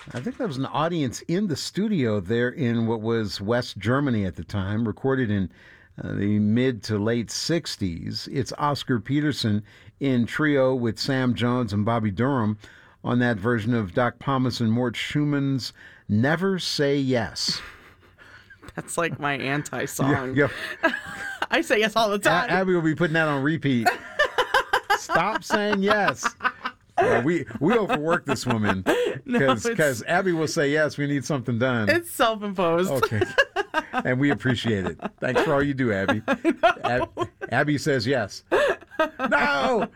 I think there was an audience in the studio there in what was West Germany at the time, recorded in the mid to late 60s. It's Oscar Peterson in trio with Sam Jones and Bobby Durham on that version of Doc Pomus and Mort Schumann's Never Say Yes. That's like my anti-song. Yeah. I say yes all the time. Abby will be putting that on repeat. Stop saying yes. We overwork this woman because Abby will say yes. We need something done. It's self-imposed. Okay, and we appreciate it. Thanks for all you do, Abby. Abby says yes. No.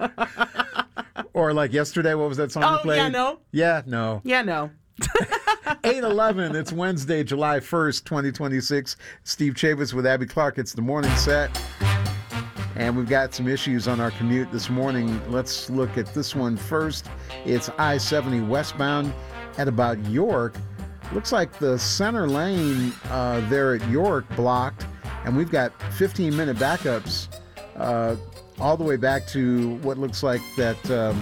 Or like yesterday, what was that song you played? Yeah, no. Yeah, no. Yeah, no. 8:11. It's Wednesday, July 1st, 2026. Steve Chavis with Abby Clark. It's the morning set. And we've got some issues on our commute this morning. Let's look at this one first. It's I-70 westbound at about York. Looks like the center lane there at York blocked, and we've got 15-minute backups all the way back to what looks like that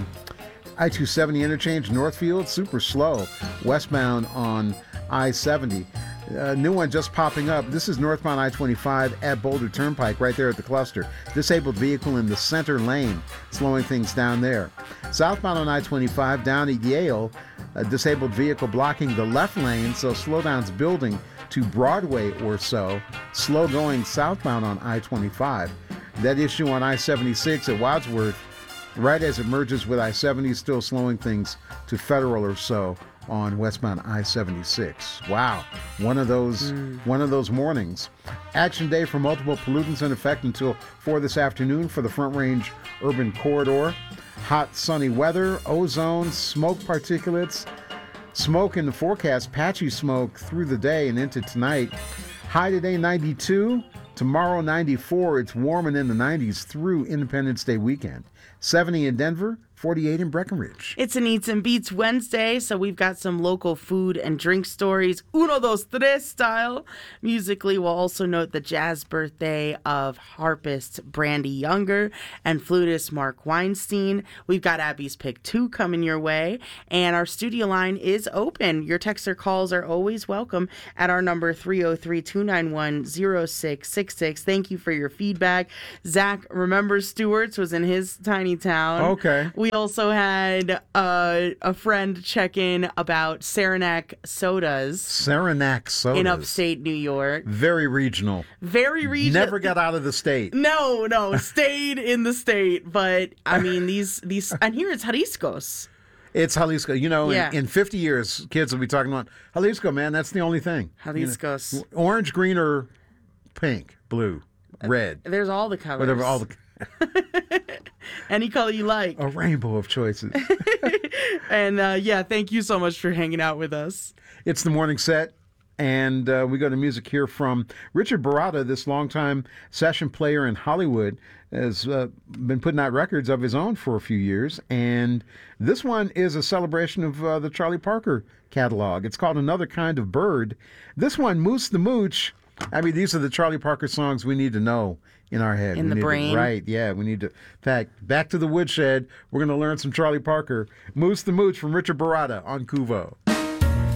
I-270 interchange, Northfield, super slow, westbound on I-70. New one just popping up. This is northbound I-25 at Boulder Turnpike, right there at the cluster. Disabled vehicle in the center lane, slowing things down there. Southbound on I-25 down at Yale, a disabled vehicle blocking the left lane, so slowdown's building to Broadway or so. Slow going southbound on I-25. That issue on I-76 at Wadsworth, right as it merges with I-70, still slowing things to Federal or so on westbound I-76. Wow, one of those mornings. Action day for multiple pollutants in effect until 4 this afternoon for the Front Range Urban Corridor. Hot, sunny weather, ozone, smoke particulates. Smoke in the forecast, patchy smoke through the day and into tonight. High today 92, tomorrow 94. It's warm and in the 90s through Independence Day weekend. 70 in Denver, 48 in Breckenridge. It's an Eats and Beats Wednesday, so we've got some local food and drink stories, uno, dos, tres style. Musically, we'll also note the jazz birthday of harpist Brandy Younger and flutist Mark Weinstein. We've got Abby's Pick 2 coming your way, and our studio line is open. Your texts or calls are always welcome at our number 303-291-0666. Thank you for your feedback. Zach remembers Stewart's was in his tiny town. Okay. We also had a friend check in about Saranac sodas. Saranac sodas. In upstate New York. Very regional. Very regional. Never got out of the state. No, stayed in the state. But, I mean, these and here it's Jalisco's. It's Jalisco. You know, Yeah. in 50 years, kids will be talking about Jalisco, man. That's the only thing. Jalisco's. You know, orange, green, or pink, blue, red. There's all the colors. Whatever, all the... Any color you like. A rainbow of choices. And thank you so much for hanging out with us. It's the morning set, and we go to music here from Richard Baratta, this longtime session player in Hollywood, has been putting out records of his own for a few years, and this one is a celebration of the Charlie Parker catalog. It's called Another Kind of Bird. This one, Moose the Mooch. I mean, these are the Charlie Parker songs we need to know in our head. In the brain. Right, yeah. We need to. Back to the woodshed. We're going to learn some Charlie Parker. Moose the Mooch from Richard Baratta on Kuvo.